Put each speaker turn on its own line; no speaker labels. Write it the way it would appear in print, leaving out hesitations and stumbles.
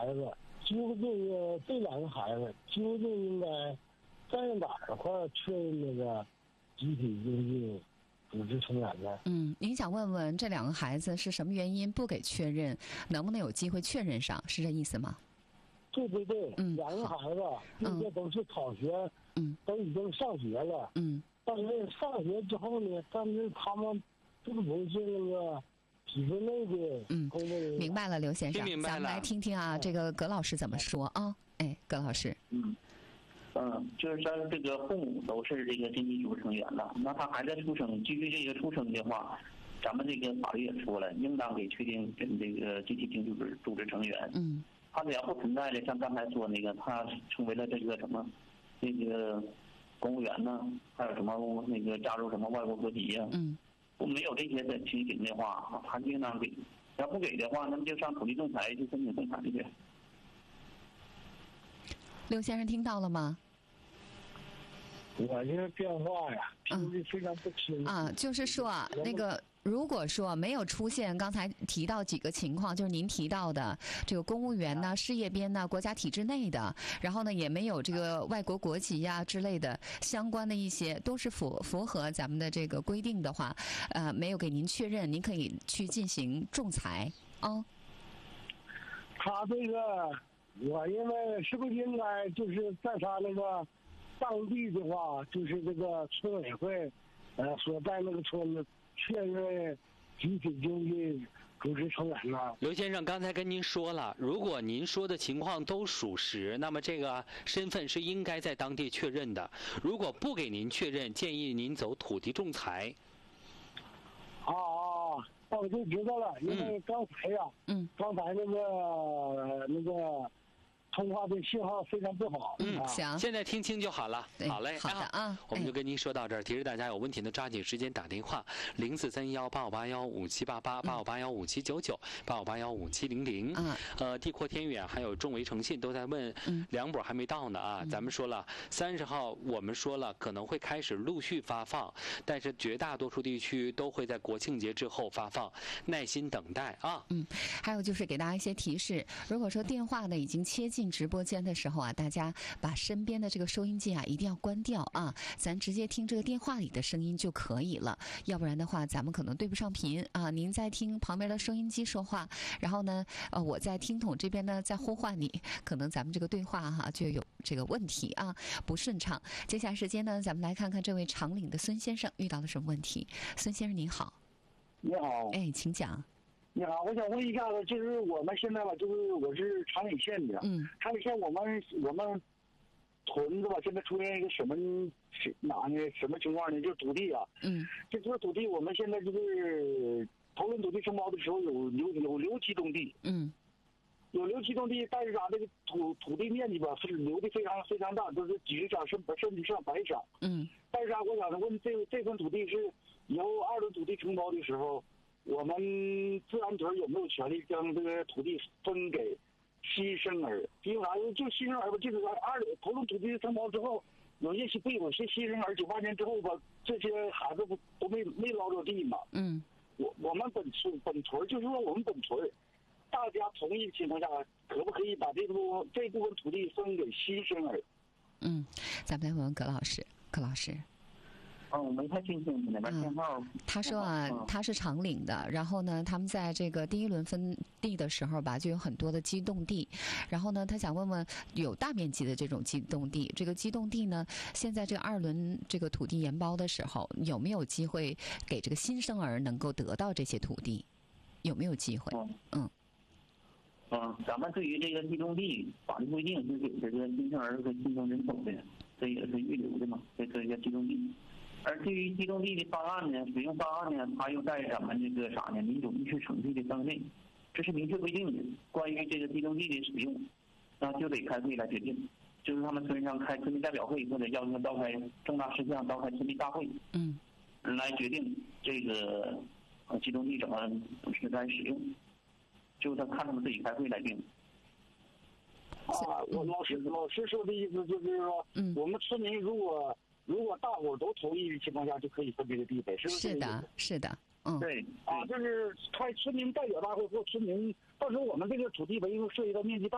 孩子，究竟这两个孩子究竟应该在哪儿块确认那个集体经济组织成员呢？
您想问问这两个孩子是什么原因不给确认，能不能有机会确认上，是这意思吗？
对对对，两个孩子并且都是考学，都已经上学了，但是上学之后呢，但是他们并不是那个体制内的工作人员。
明白了，刘先生，咱们来听听啊，这个葛老师怎么说啊？葛老师，
就是说这个父母都是这个经济组织成员了，那他孩子出生，基于这个出生的话，咱们这个法律也说了，应当给确定跟这个集体经济组织成员。他只要不存在的，像刚才说那个，他成为了这个什么，这个公务员呢，还有什么那个加入什么外国国籍呀，没有这些的情形的话，他就应当给。要不给的话，那么就上土地仲裁去申请仲裁去。
刘先生听到了吗？
我这个电话呀，听得非常不清
就是说那个，如果说没有出现刚才提到几个情况，就是您提到的这个公务员呢、事业编呢、国家体制内的，然后呢也没有这个外国国籍呀之类的相关的一些，都是符合咱们的这个规定的话，没有给您确认，您可以去进行仲裁
他这个，我认为是不是应该就是在他那个当地的话，就是这个村委会，所在那个村子确认集体经济组织成员呢？
刘先生刚才跟您说了，如果您说的情况都属实，那么这个身份是应该在当地确认的。如果不给您确认，建议您走土地仲裁。
我就知道了，因为刚才呀，刚才那个通话的信号非常不好。
行，
现在听清就好了。好嘞，
好的
我们就跟您说到这儿。提示大家有问题的抓紧时间打电话，043185815788，85815799，85815700。地阔天远还有众维诚信都在问，两波还没到呢啊。咱们说了30号，我们说了可能会开始陆续发放，但是绝大多数地区都会在国庆节之后发放，耐心等待啊。
还有就是给大家一些提示，如果说电话呢已经切进直播间的时候大家把身边的这个收音机一定要关掉咱直接听这个电话里的声音就可以了，要不然的话咱们可能对不上频您在听旁边的收音机说话，然后呢我在听筒这边呢在呼唤你，可能咱们这个对话就有这个问题不顺畅。接下来时间呢，咱们来看看这位长岭的孙先生遇到了什么问题。孙先生您好。
你好。
请讲。
你好，我想问一下子，就是我们现在吧，就是我是长岭县的，长岭县我们屯子吧，现在出现一个什么情况呢？就是土地这个土地我们现在就是投论土地承包的时候有留期种地，有留期种地，但是这个土地面积吧是留的非常非常大，都是几十场甚至上百场，但是我想问这份土地是以后2轮土地承包的时候，我们自然屯有没有权利将这个土地分给新生儿？因为啥？就新生儿吧，就是投入土地承包之后，有些新生儿98年之后吧，这些孩子都没捞着地嘛。我们本屯就是说我们本屯，大家同意的情况下，可不可以把这部分土地分给新生儿？
咱们来问问葛老师。葛老师。
我没太听清哪边电话。
他说他是长岭的，然后呢，他们在这个第1轮分地的时候吧，就有很多的机动地，然后呢，他想问问有大面积的这种机动地，这个机动地呢，现在这个2轮这个土地研包的时候，有没有机会给这个新生儿能够得到这些土地？有没有机会？
咱们对于这个机动地法律规定是给这个新生儿和新生人口的，这也是预留的嘛，这是一个机动地。而对于机动地的方案呢，使用方案呢，它又在咱们这个民主议事程序的章内，这是明确规定的。关于这个机动地的使用，那就得开会来决定，就是他们村上开村民代表会，或者要求召开重大事项召开村民大会，来决定这个机动地怎么是该使用，就是看他们自己开会来定。
我老师说的意思就是说，我们村民如果大伙都同意的情况下，就可以分这个地呗，是不是？
是的，
对
就是开村民代表大会或村民，到时候我们这个土地吧，因为涉及到面积大。